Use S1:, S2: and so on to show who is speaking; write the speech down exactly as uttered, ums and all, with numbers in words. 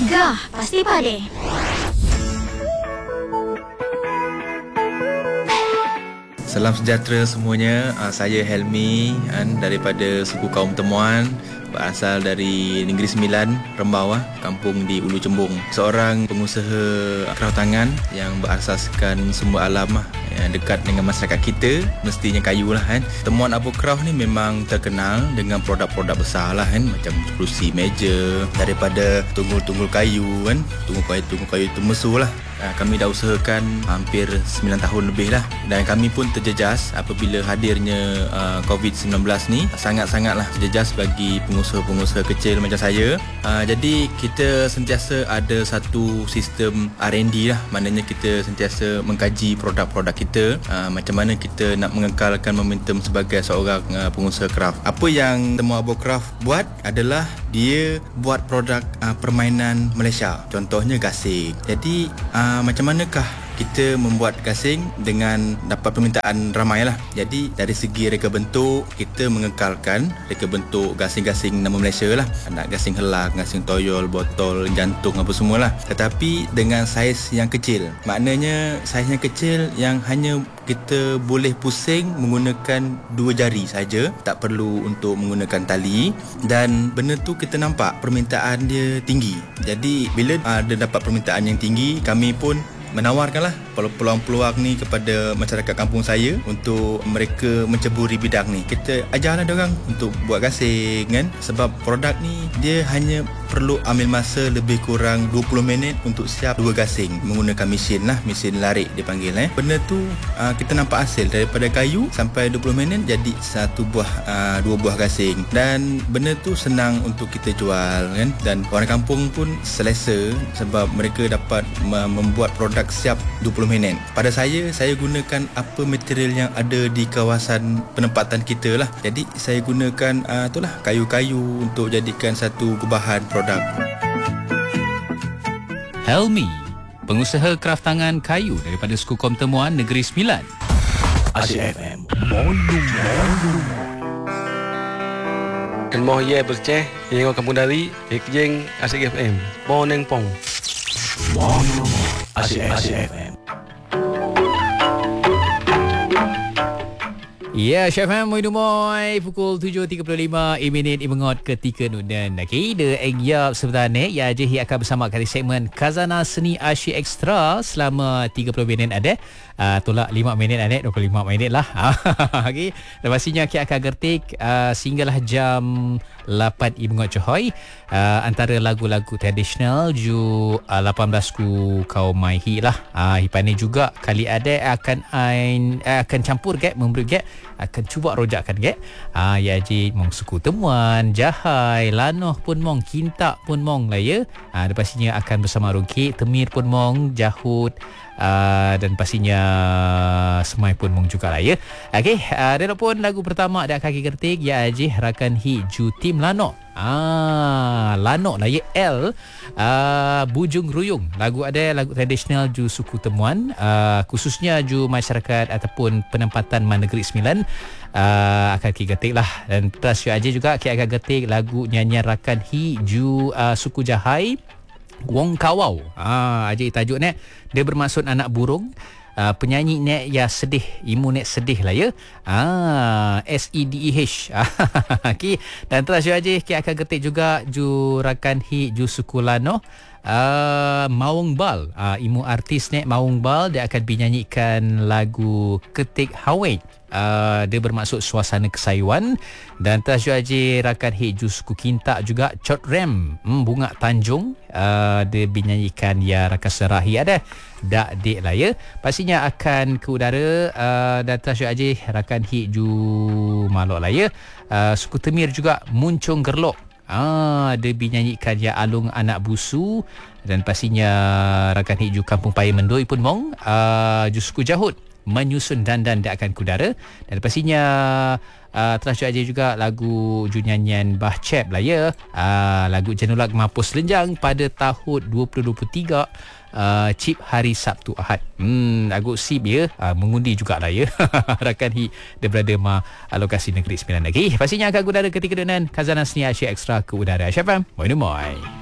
S1: Gegar Pasti Pade.
S2: Salam sejahtera semuanya. Saya Helmi daripada suku kaum Temuan, berasal dari Negeri Sembilan, Rembau, kampung di Ulu Cembung. Seorang pengusaha kerawatangan yang berasaskan sumber alam yang dekat dengan masyarakat kita, mestinya kayu lah kan. Temuan Abu Krauf ni memang terkenal dengan produk-produk besar lah kan, macam kerusi, meja, daripada tunggul-tunggul kayu kan, tunggul kayu, tunggul kayu itu mesu lah. Kami dah usahakan hampir sembilan tahun lebih lah, dan kami pun terjejas apabila hadirnya uh, covid sembilan belas ni. Sangat-sangatlah terjejas bagi pengusaha-pengusaha kecil macam saya. uh, Jadi kita sentiasa ada satu sistem R and D lah, maknanya kita sentiasa mengkaji produk-produk kita, uh, macam mana kita nak mengekalkan momentum sebagai seorang uh, pengusaha kraft. Apa yang Temu Abu Krauf buat adalah dia buat produk uh, permainan Malaysia. Contohnya gasing. Jadi uh, macam manakah kita membuat gasing dengan dapat permintaan ramai lah. Jadi dari segi reka bentuk, kita mengekalkan reka bentuk gasing-gasing nama Malaysia lah. Nak gasing helang, gasing toyol, botol, jantung apa semualah. Tetapi dengan saiz yang kecil. Maknanya saiz yang kecil yang hanya kita boleh pusing menggunakan dua jari saja, tak perlu untuk menggunakan tali. Dan benda tu kita nampak permintaan dia tinggi. Jadi bila ada dapat permintaan yang tinggi, kami pun menawarkanlah peluang-peluang ni kepada masyarakat kampung saya untuk mereka menceburi bidang ni. Kita ajarlah diorang untuk buat gasing kan, sebab produk ni dia hanya perlu ambil masa lebih kurang dua puluh minit untuk siap dua gasing menggunakan mesin lah, mesin larik dipanggil eh. Benda tu uh, kita nampak hasil daripada kayu sampai dua puluh minit jadi satu buah uh, dua buah gasing, dan benda tu senang untuk kita jual kan, dan orang kampung pun selesa sebab mereka dapat membuat produk siap dua puluh minit. Pada saya, saya gunakan apa material yang ada di kawasan penempatan kita lah. Jadi saya gunakan uh, itulah kayu-kayu untuk jadikan satu gubahan produk.
S3: Helmi, pengusaha kraft tangan kayu daripada suku kaum Temuan, Negeri Sembilan.
S4: Asyik F M. Kemoh ye berceh, yang kampung dari, ikjeng Asyik F M. Boneng pong. Asyik Asyik F M.
S3: Ya, Chef Ham, moi moi. Pukul tujuh tiga puluh lima minit imengot ketika nudan. Okey, the Egyap sebenarnya ya je akan bersama kali segmen Khazanah Seni Asyik Extra selama tiga puluh minit ada. Uh, tolak lima minit ada, dua puluh lima minit lah. Okey, dan pastinya kita akan gertik uh, sehinggalah jam lapan imengot cohoy. Uh, antara lagu-lagu tradisional ju uh, lapan belas ku kaum Maihi lah. Uh, hipan ni juga kali ada akan ain, uh, akan campur gap, memberi gap, akan cuba rojakkan gap. Ah ya ji mong suku Temuan, Jahai, Lanoh pun mong, Kintak pun mong lah ya. Ah pastinya akan bersama Ruki, Temir pun mong, Jahut, Uh, dan pastinya Semai pun mong juga lah ya. Okey, uh, dan pun lagu pertama ada kaki kertik ya aji rakan hiju tim Lano. Ah, Lano lah ya L. Uh, Bujung Ruyung. Lagu ada lagu tradisional ju suku Temuan, uh, khususnya ju masyarakat ataupun penempatan Negeri Sembilan. Uh, akan kita getik lah. Dan terus aja juga kita akan getik lagu nyanyian rakan hiju uh, suku Jahai, Wong Kawau. Ah, aja tajuk ni dia bermaksud anak burung. Uh, penyanyi nek ya sedih, imu nek sedih lah ya. Ah, S E D E H. Okey, dan terus aja kita akan getik juga ju rakan hi ju suku Lano. Uh, Maung Bal. Uh, imu artis nek Maung Bal dia akan menyanyikan lagu Ketik Hawait. Uh, dia bermaksud suasana kesayuan. Dan terus aja rakan hiju suku Kintak juga Chot Rem, hmm, Bunga Tanjung. Uh, dia menyanyikan ya rakan serahi ada dak dek lah ya. Pastinya akan ke udara. Uh, dan terus aja rakan hiju malok lah ya. Uh, suku Temir juga Muncung Gerlok. Ah, dia dinyanyikan ya Alung Anak Busu. Dan pastinya rakan hiju Kampung Paya Mendoi pun mong, uh, Jusku Jahut Menyusun Dandan dia akan kudara. Dan pastinya uh, terakhir aja juga lagu junyanyian Bah Cep lah ya. Uh, lagu Jenulak Mampus Lenjang pada tahun dua ribu dua puluh tiga. Uh, Chip hari Sabtu Ahad. Hmm, lagu sip ya. Uh, mengundi jugalah ya. Rakan hi dia berada ma lokasi Negeri Sembilan lagi. Pastinya akan udara ketika dengan Khazanah Seni Asyik Extra ke udara. Syafam, moi moi.